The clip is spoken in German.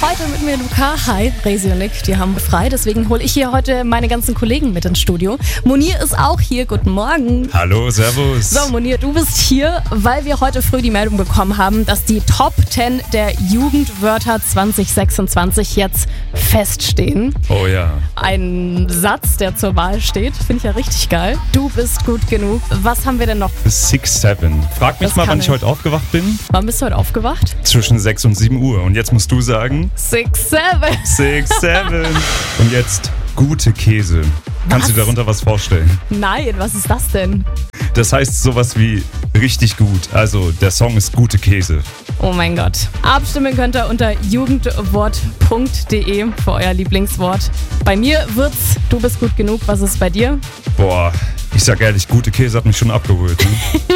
Heute mit mir Luca. Hi, Resi und Nick, die haben frei, deswegen hole ich hier heute meine ganzen Kollegen mit ins Studio. Munir ist auch hier, guten Morgen. Hallo, servus. So Munir, du bist hier, weil wir heute früh die Meldung bekommen haben, dass die Top 10 der Jugendwörter 2026 jetzt feststehen. Oh ja. Ein Satz, der zur Wahl steht, finde ich ja richtig geil. Du bist gut genug. Was haben wir denn noch? 6-7. Frag mich Das mal, kann wann ich ich. heute aufgewacht bin. Wann bist du heute aufgewacht? Zwischen 6 und 7 Uhr. Und jetzt musst du sagen 6-7. 6-7. Und jetzt gute Käse. Kannst du dir darunter was vorstellen? Nein, was ist das denn? Das heißt sowas wie richtig gut. Also der Song ist gute Käse. Oh mein Gott. Abstimmen könnt ihr unter jugendwort.de für euer Lieblingswort. Bei mir wird's du bist gut genug. Was ist bei dir? Boah, ich sag ehrlich, gute Käse hat mich schon abgeholt. Ne?